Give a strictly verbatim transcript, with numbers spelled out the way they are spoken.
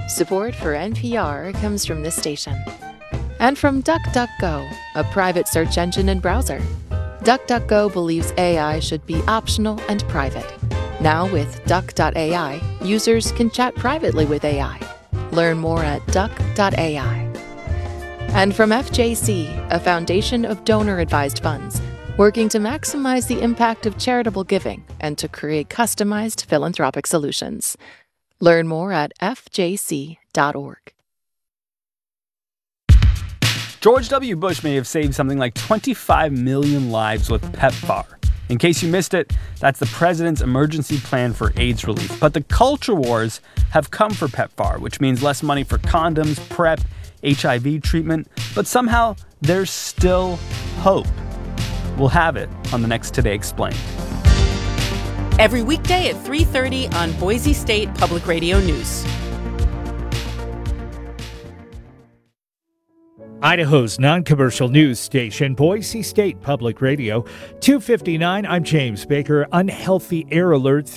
Support for N P R comes from this station. And from DuckDuckGo, a private search engine and browser. DuckDuckGo believes A I should be optional and private. Now with Duck dot A I, users can chat privately with A I. Learn more at Duck dot A I. And from F J C, a foundation of donor-advised funds, working to maximize the impact of charitable giving and to create customized philanthropic solutions. Learn more at F J C dot org. George W. Bush may have saved something like twenty-five million lives with PEPFAR. In case you missed it, that's the president's emergency plan for AIDS relief. But the culture wars have come for PEPFAR, which means less money for condoms, PrEP, H I V treatment. But somehow, there's still hope. We'll have it on the next Today Explained. Every weekday at three thirty on Boise State Public Radio News. Idaho's non-commercial news station, Boise State Public Radio, two fifty-nine. I'm James Baker. Unhealthy air alert